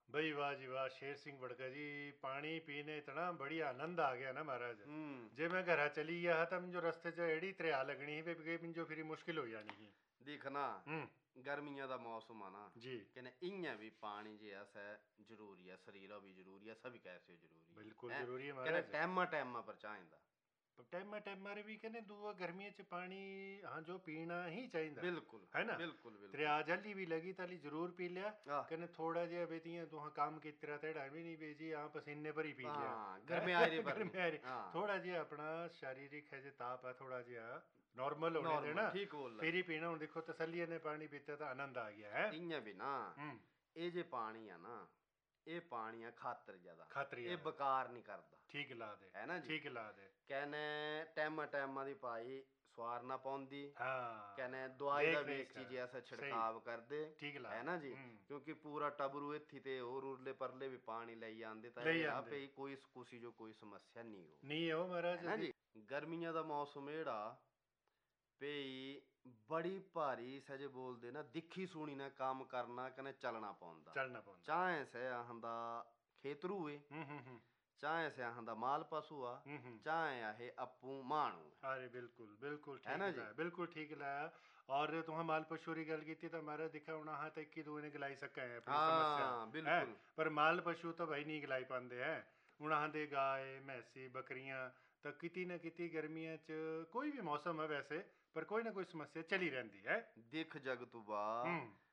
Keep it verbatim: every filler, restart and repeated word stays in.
ਬਈ ਵਾਹ ਜੀ ਵਾਹ ਸ਼ੇਰ ਸਿੰਘ ਵੜਕਾ ਜੀ ਪਾਣੀ ਪੀने इतना बढ़िया आनंद आ गया ना महाराज। हम्म जे मैं घर चली गया था मुझे रस्ते च एड़ी त्रिया लगनी ही वे मुझे फिर मुश्किल हो जानी ही। देखना हम्म गर्मियां दा मौसम आ ना जी कहने इयां भी पानी जे ऐसा जरूरी है शरीर भी जरूरी है सभी कैसे जरूरी है बिल्कुल हैं? जरूरी है कहने महाराज। टाइमा टाइमा पर चाहिदा टाइम टाइम मारे भी कहने दुआ गर्मियों च पानी हाँ जो पीना ही चाहिए बिल्कुल है ना। बिल्कुल बिल्कुल त्रिया जल्दी भी लगी ताली जरूर पी लिया आह, कहने थोड़ा जिहा बेतियां तुहां काम की तरह तेड़ा भी नहीं बेजी हाँ पसीने पर ही पी लिया हाँ गर्मी आ रही पर गर्मी आ रही हाँ थोड़ा जिहा अपना शारीरिक है जो ताप है थोड़ा जिहा नॉर्मल होने नॉर्मल देना ठीक बोल फिर ही पीना। हूँ देखो तसल्ली ने पानी पीता तो आनंद आ गया है। इयां भी ना हम्म ਇਹ ਜੇ ਪਾਣੀ ਆ ਨਾ ਇਹ ਪਾਣੀ ਆ ਖਾਤਰ ਜਿਆਦਾ ਖਾਤਰੀ ਇਹ ਆ। ਬਕਾਰ ਨਹੀਂ ਕਰਦਾ ठीक ला दे ਹੈ ਨਾ ਜੀ ठीक ला दे ਕਹਿੰਨੇ ਟਾਈਮਾਂ ਟਾਈਮਾਂ ਦੀ ਭਾਈ ਸਵਾਰ ਨਾ ਪਾਉਂਦੀ हाँ ਕਹਿੰਨੇ ਦਵਾਈ ਦਾ देख ਵੀ रेख ਇਸ ਚੀਜ਼ है। ਐਸਾ सही ਛਿੜਕਾਵ ਕਰਦੇ ठीक ला ਹੈ ਨਾ ਜੀ हम्म ਕਿਉਂਕਿ ਪੂਰਾ ਟਬਰੂ ਇੱਥੇ ਤੇ ਹੋਰ ਉਰਲੇ ਪਰਲੇ ਵੀ ਪਾਣੀ ਲਈ ਆਂਦੇ ਤਾਂ ਲਈ ਇਹ ਆਂਦੇ। ਆਪੇ ਹੀ ਕੋਈ ਕੁਸੀ ਜੋ ਕੋਈ ਸਮੱਸਿਆ ਨਹੀਂ ਹੋ नहीं है वो ਹੈ महाराज ਨਾ ਜੀ ਗਰਮੀਆਂ ਦਾ ਮੌਸਮ ਇਹੜਾ ਭਈ ਬੜੀ ਭਾਰੀ ਸਜੇ ਬੋਲਦੇ ਨਾ ਦਿੱਖੀ ਸੁਣੀ ਨਾ ਕੰਮ ਕਰਨਾ ਕਹਿੰਦੇ ਚੱਲਣਾ ਪਾਉਂਦਾ चलना पौंदा। ਚਾਹੇ ਸੇ ਆਹੰਦਾ ਖੇਤਰੂ ਏ हम्म हम्म हम्म ਚਾਹੇ ਸੇ ਆਹੰਦਾ ਮਾਲ ਪਸ਼ੂ ਆ हम्म हम्म ਚਾਹੇ ਆਹੇ ਆਪੂ ਮਾਣੂ ਹੈ अरे बिल्कुल बिल्कुल है ठीक ना जी? लाया बिल्कुल ठीक लाया। और तुहां माल पशु की गल की तो हमारा दिखा होना हाँ तक की तू इन्हें गिलाई सका है अपनी समस्या हाँ है बिल्कुल पर माल पशु तो भाई नहीं गिलाई पाते हैं। उन्हां दे गाय मैसी बकरियां तो किती ना किती गर्मियां च कोई भी मौसम है वैसे पर कोई ना कोई समस्या चली रहती है। ਦਿੱਖ ਜਗ ਤੋਂ ਬਾ हम्म